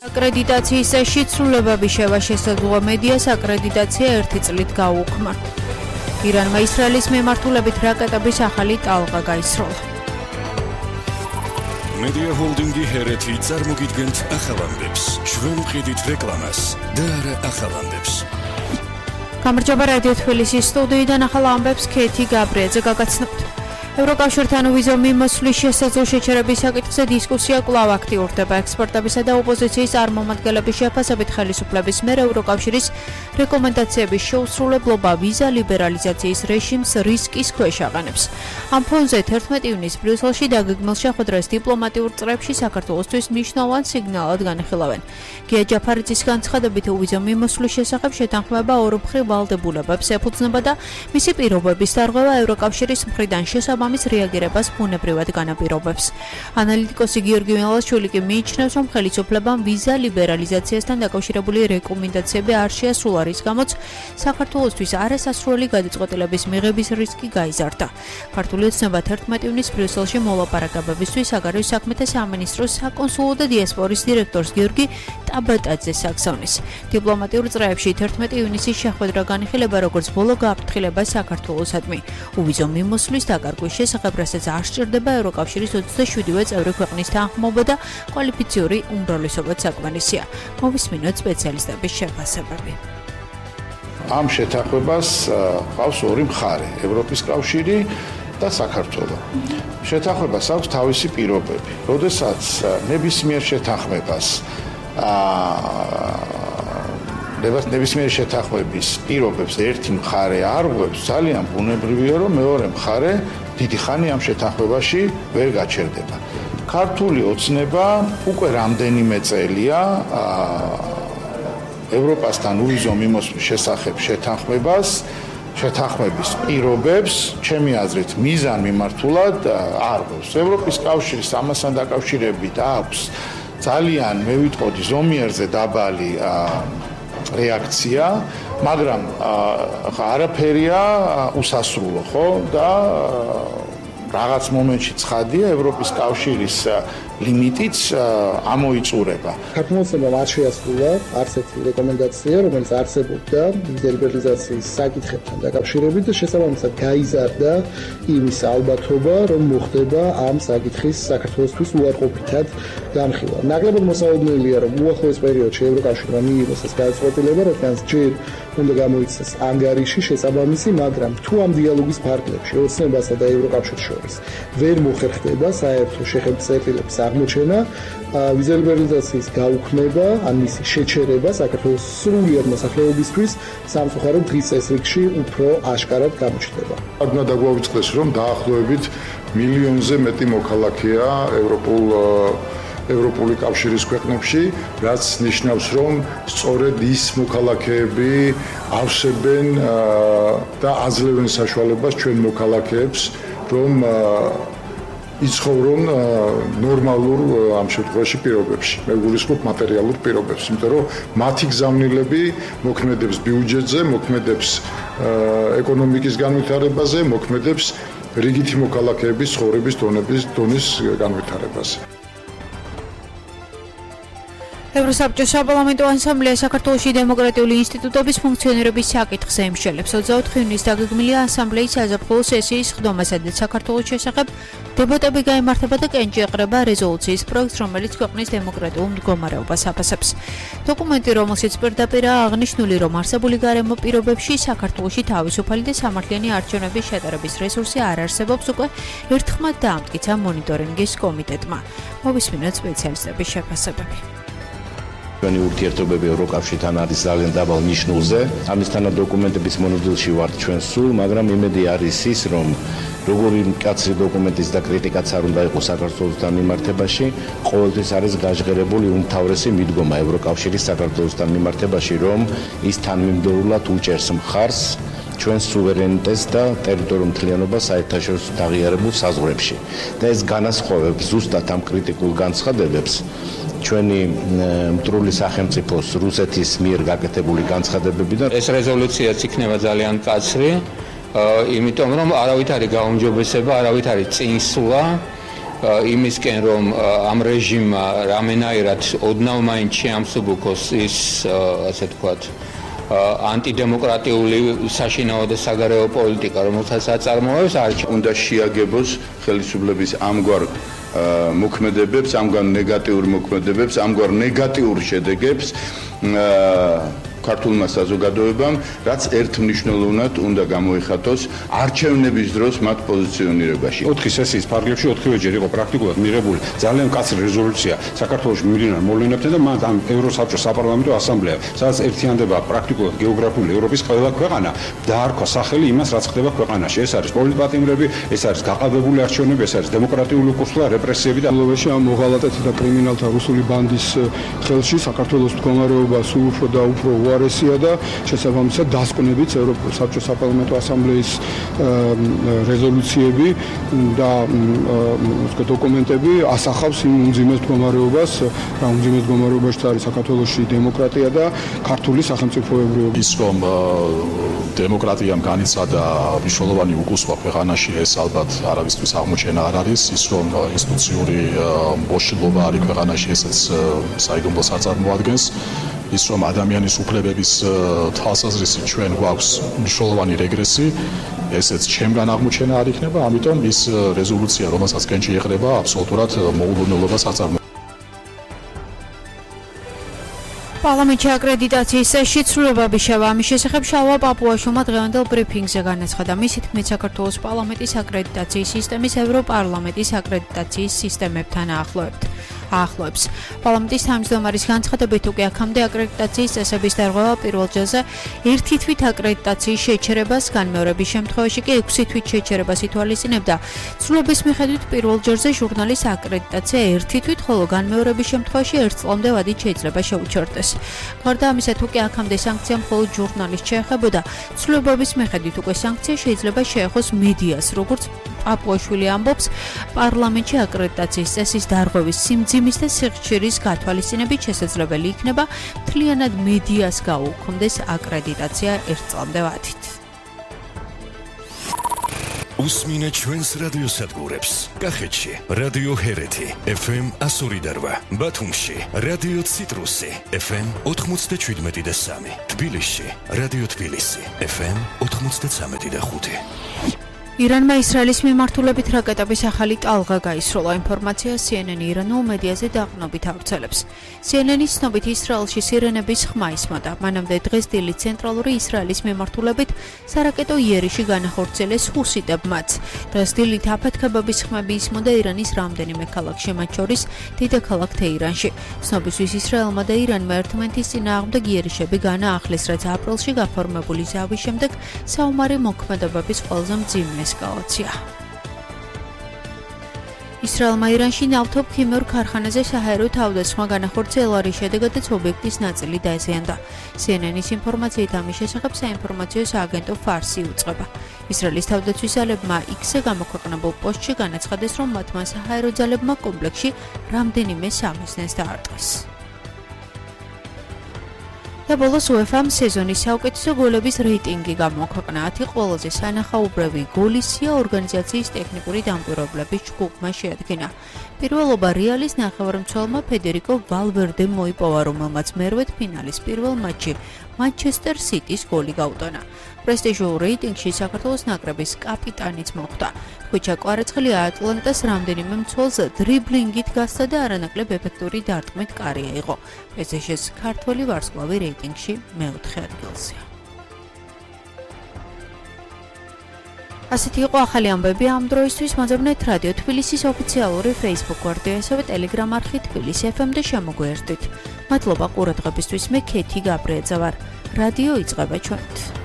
აკრედიტაციის წესში ცვლილებები შევა შესაძლოა მედიას აკრედიტაცია 1 წლით გაუქმნა. ირანმა ისრაელის მიმართულებით რაკეტების ახალი ტალღა გაისროლა. მედია ჰოლდინგი ჰერეთი წარმოგიდგენთ ახალამდებს. ჩვენ ვყიდით რეკლამას და არა ახალამდებს. გამარჯობა რადიო თბილისის სტუდიიდან ახალ ამბებს ქეთი გაბრიაძე გაგაცნობთ. ევროკავშირთან ვიზო მიმოსვლის შესაძლო შეჩერების საკითხზე დისკუსია კვლავ აქტიურდება. ექსპერტებისა და ოპოზიციის წარმომადგენლების შეფასებით ხელისუფლების მიერ ევროკავშირის რეკომენდაციების შეუსრულებლობა ვიზა ლიბერალიზაციის რეჟიმს რისკის ქვეშ აყენებს. ამ ფონზე 11 ივნის ბრიუსელში დაგეგმილ შეხვედრას დიპლომატიურ წრებში საქართველოსთვის მნიშვნელოვან სიგნალად განიხილავენ. გია ჯაფარიძის განცხადებით ვიზო მიმოსვლის შესახებ შეთანხმება ორმხრივ ვალდებულებებს ეფუძნება და მისი პირობების დარღვევა ევროკავშირის მხრიდან ამის რეაგირებას ბუნებრივად განაპირობებს. ანალიტიკოსი გიორგი მელაშვილი კი მიიჩნევს, რომ ხელისუფლებამ ვიზა ლიბერალიზაციასთან დაკავშირებული რეკომენდაციები არ შეასრულა, რის გამოც საქართველოსთვის არასასრული გადაწყვეტილების მიღების რისკი გაიზარდა. ქართული ოცნება 11 ივნის ბრიუსელში მოლაპარაკებებისთვის საგარეო საქმეთა სამინისტროს საკონსულო და დიასპორის დირექტორს გიორგი ტაბატაძეს აღსავნის. დიპლომატიურ წრეებში 11 ივნისის შეხვედრა განიხილება როგორც ბოლო გაფრთხილება საქართველოსადმი. უვიზო მიმოსვლის დაკარგვის შესახებ, რასაც არ სჭირდება ევროკავშირის 27-ვე წევრი ქვეყნის თანხმობა და კვალიფიციური უმრავლესობაც საკმარისია. მოვისმინოთ სპეციალისტების შეფასებები. ამ შეთანხმებას ყავს ორი მხარე, ევროპის კავშირი და საქართველო. შეთანხმებას აქვს თავისი პირობები. როდესაც ნებისმიერ შეთანხმებას ნებისმიერ შეთანხმების პირობებს ერთი მხარე არღვევს, ძალიან ბუნებრივია, რომ მეორე მხარე დიდი ხანი ამ შეთანხმებაში ვერ გაჩერდება. ქართული ოცნება უკვე რამდენიმე წელია ევროპასთან უვიზო მიმოსვლის შესახებ შეთანხმების პირობებს, ჩემი აზრით, მიზან მიმართულად არღვევს. ევროპის კავშირის ამასთან დაკავშირებით აქვს ძალიან, მე ვიტყოდი, ზომიერზე დაბალი რეაქცია, მაგრამ არაფერია უსასრულო, ხო? და რაღაც მომენტში ცხადია, ევროპის კავშირის ლიმიტიც ამოიწურება. საქართველოსებმა არ შეასრულა არც ერთი რეკომენდაცია, რომელიც არსებობდა ვიზა ლიბერალიზაციის საკითხებთან დაკავშირებით და შესაბამისად გაიზარდა იმის ალბათობა, რომ მოხდება ამ საკითხის საქართველოსთვის უარყოფითად განხილვა. ნაკლებად მოსაოდნელია, რომ უახლოეს პერიოდში ევროკავშირმა მიიღოს ეს გადაწყვეტილება, რადგან ჯერ უნდა გამოიცეს ანგარიში შესაბამისი, მაგრამ თუ ამ დიალოგის ფარგლებში ოცნებასა და ევროკავშირს შორის ვერ მოხერხდება საერთო შეხედულების აღმოჩენა, ვიზა ლიბერალიზაციის გაუქმება, ან მისი შეჩერება საქართველოს სრულიად მოსახლეობისთვის სამწუხაროდ დღის წესრიგში უფრო აშკარად გამოჩნდება. უნდა დაგვაუწყდეს, რომ დაახლოებით მილიონზე მეტი მოქალაქეა ევროპული კავშირის ქვეყნებში, რაც ნიშნავს, რომ სწორედ ის მოქალაქეები ავსებენ და აძლევენ საშუალებას ჩვენ მოქალაქეებს, რომ იცხოვრონ ნორმალურ ამ შემთხვევაში პირობებში, მე გულისხმობ მატერიალურ პირობებს, იმიტომ რომ მათი გზავნილები მოქმედებს ბიუჯეტზე, მოქმედებს ეკონომიკის განვითარებაზე, მოქმედებს რიგითი მოქალაქეების ცხოვრების დონის განვითარებაზე. ევროსაბჭოს საპარლამენტო ასამბლეა საქართველოში დემოკრატიული ინსტიტუტების ფუნქციონირების საკითხზე იმშელებს. 24 ივნის დაგეგმილი ასამბლეის საზაფხულო სესიის ხდომა, სადაც საქართველოს შესახებ დებატები გაიმართება და კენჭი ეყრება რეზოლუციის პროექტს, რომელიც ქვეყნის დემოკრატიულ მდგომარეობას აფასებს. დოკუმენტი, რომელშიც პირდაპირაა აღნიშნული, რომ არსებული გარემო პირობებში საქართველოში თავისუფალი და სამართლიანი არჩევნების შეტარების რესურსი არ არსებობს, უკვე ერთხმად დაამტკიცა მონიტორინგის კომიტეტმა. მოვისმინოთ სპეციალისტების შეფასებები. ჩვენი ურთიერთობები ევროკავშირთან არის ძალიან დაბალ ნიშნულზე. ამისთანა დოკუმენტების მონოძილში ვართ ჩვენ სულ, მაგრამ იმედი არის ის, რომ როგორი მკაცრი დოკუმენტის და კრიტიკაც არ უნდა იყოს საქართველოსთან მიმართებაში, ყოველთვის არის გაჟღერებული უმთავრესი მიდგომა ევროკავშირის საქართველოსთან მიმართებაში, რომ ის თანმიმდევრულად უჭერს მხარს ჩვენ სუვერენიტეტს და ტერიტორიულ მთლიანობას საერთაშორისო დაღიარებულ საზღვრებში. და ეს განასხვავებს ზუსტად ამ კრიტიკულ განცხადებებს ჩვენი მტრული სახელმწიფოს რუსეთის მიერ გაკეთებული განცხადებებიდან. ეს რეზოლუციაც იქნება ძალიან მკაცრი, იმიტომ რომ არავით არის გაუმჯობესება, არავით არის წინსვლა იმისკენ რომ ამ რეჟიმმა რამენაირად ოდნავ მაინც შეამსუბუქოს ის ასე ვთქვათ ანტიდემოკრატიული საშინაო და საგარეო პოლიტიკა, რომელსაც აწარმოებს, უნდა შეაგებოს ხელისუფლების ამგვარ მოქმედებებს, ამგვარ ნეგატიურ მოქმედებებს, ამგვარ ნეგატიურ შედეგებს ქართულმა საზოგადოებამ, რაც ერთმნიშვნელოვნად უნდა გამოიხატოს არჩევნების დროს მათ პოზიციონირებაში. 4 სესიის ფარგლებში 4-ვეჯერ იყო პრაქტიკულად მიღებული ძალიან მკაცრი რეზოლუცია საქართველოში მიმდინარე მოვლენებთან და მათ ამ ევროსაბჭოს საპარლამენტო ასამბლეა, სადაც ერთიანდება პრაქტიკულად გეოგრაფიული ევროპის ყველა ქვეყანა დაარქვა სახელი იმას, რაც ხდება ქვეყანაში. ეს არის პოლიტპატიმრები, ეს არის გაყალბებული არჩევნები, ეს არის დემოკრატიული კურსი და რეპრესიები და ამ მოღალატეთა და კრიმინალთა რუსული ბანდის ხელში საქართველოს მდგომარეობა სულ უფრო და უფრო უარესია და შესაბამისად დასკვნებით ევროპის საბჭოს საპარლამენტო ასამბლეის რეზოლუციები და დოკუმენტები ასახავს იმ უმძიმეს მდგომარეობას, რა უმძიმეს მდგომარეობაში არის საქართველოში დემოკრატია და ქართული სახელმწიფოებრიობა. ის რომ დემოკრატიამ განიცადა მნიშვნელოვანი უკუსვა ქვეყანაში, ეს ალბათ არავისთვის აღმოჩენა არ არის. ის რომ ინსტიტუციური მოშლობა არის ქვეყანაში, ესეც საიდუმლოს აწარმოადგენს. ის რომ ადამიანის უფლებების თვალსაზრისით ჩვენ გვაქვს მნიშვნელოვანი რეგრესი, ესეც ჩემგან აღმოჩენა არ იქნება, ამიტომ ის რეზოლუცია, რომელსაც კენჭი ეყრება, აბსოლუტურად მოულოდნელობას აწარმოებს. პარლამენტში აკრედიტაციის წესში ცვლილებები შევა. ამის შესახებ შალვა პაპუაშვილმა დღევანდელ ბრიფინგზე განაცხადა. მისი თქმით, საქართველოს პარლამენტის აკრედიტაციის სისტემის ევროპარლამენტის აკრედიტაციის სისტემებთან აახლოებს. პარლამენტის თავმჯდომარის განცხადებით, უკვე აქამდე აკრედიტაციის წესების დარღვევა პირველ ჯერზე 1 თვით აკრედიტაციის შეჩერებას, განმეორების შემთხვევაში კი 6 თვით შეჩერებას ითვალისწინებდა. ცვლილების მიხედვით პირველ ჯერზე ჟურნალის აკრედიტაცია 1 თვით, ხოლო განმეორების შემთხვევაში 1 წლამდე ვადით შეიძლება შეუჩერდეს. გარდა ამისა, თუკი აქამდე სანქცია მხოლოდ ჟურნალისტს შეეხებოდა, ცვლილებების მიხედვით უკვე სანქცია შეიძლება შეეხოს მედიას, როგორც პაპუაშვილი ამბობს, პარლამენტში აკრედიტაციის წესის დარღვევის სიმძიმის და სიხშირის გათვალისწინებით შესაძლებელი იქნება მთლიანად მედიას გაუქმდეს აკრედიტაცია 1 წლამდე ვადით. უსმინე ჩვენს რადიოსადგურებს. კახეთში რადიო ჰერეთი FM 102.8, ბათუმში რადიო ციტრუსი FM 97.3, თბილისში რადიო თბილისი FM 93.5. ირანმა ისრაელის მიმართულებით რაკეტების ახალი ტალღა გაისროლა. ინფორმაცია CNN ირანულ მედიაზე დაყრდნობით ავრცელებს. CNN-ის ცნობით ისრაელში სირენების ხმა ისმოდა. მანამდე დღეს დილით ცენტრალური ისრაელის მიმართულებით სარაკეტო იერიში განახორციელეს ჰუსიტებმაც. დღეს დილით აფეთქებების ხმები ისმოდა ირანის რამდენიმე ქალაქში, მათ შორის დედაქალაქ თეირანში. ცნობისთვის ისრაელმა და ირანმა ერთმანეთის წინააღმდეგ იერიშები განაახლეს, რაც აპრილში გაფორმებული ზავის შემდეგ საომარი მოქმედებების ყველაზე მძიმე ესკალაცია. ისრაელმა ირანში ნავთობქიმიურ ქარხანაზე საჰაერო თავდასხმა განახორციელა, რის შედეგადაც ობიექტის ნაწილი დაზიანდა. CNN-ის ინფორმაციით ამის შესახებ საინფორმაციო სააგენტო ფარსი უწყება. ისრაელის თავდაცვის ძალებმა X-ზე გამოქვეყნებულ პოსტში განაცხადეს, რომ მათმა საჰაერო ძალებმა კომპლექსში რამდენიმე სამიზნეს დაარტყეს. და ბოლოს UEFA-მ სეზონის საუკეთესო გოლების რეიტინგი გამოაქვეყნა. 10 ყველაზე სანახაუბრევი გოლი სია ორგანიზაციის ტექნიკური დამკვირვებლების ჯგუფმა შეადგინა. პირველობა რეალის ნახევარმცველმა ფედერიკო ვალვერდემ მოიპოვა, რომელმაც მერვედ ფინალის პირველ მატჩში მანჩესტერ სიტის გოლი გაუტანა. პრესტიჟულ რეიტინგში საქართველოს ნაკრების კაპიტანიც მოხვდა. ხვიჩა კვარაცხელი ატლანტას რამდენიმე მცველს დრიბლინგით გასცა და არანაკლებ ეფექტური დარტყმით კარია იყო. PSG-ს ქართველი ვარსკვლავი რეიტინგში მეოთხე ადგილზეა. ასეთი იყო ახალი ამბები ამ დროისთვის. მოძებნეთ რადიო თბილისის ოფიციალური Facebook გვერდი, ასევე Telegram არხი თბილისი FM და შემოგვიერთდით. მადლობა ყურადღებისთვის. მე ქეთი გაბრიაძე ვარ. რადიო იწყება ჩვენით.